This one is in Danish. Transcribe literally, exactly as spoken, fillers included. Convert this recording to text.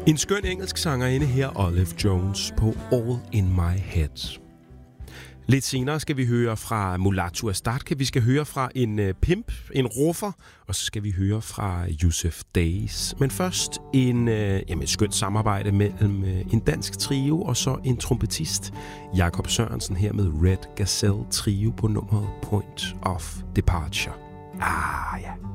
En skøn engelsk sangerinde her, Olive Jones, på All In My Head. Lidt senere skal vi høre fra Mulatu Astatke, vi skal høre fra en uh, pimp, en ruffer, og så skal vi høre fra Yusuf Days. Men først en, uh, jamen et skønt samarbejde mellem uh, en dansk trio og så en trompetist, Jakob Sørensen, her med Red Gazelle Trio på nummeret Point of Departure. Ah ja.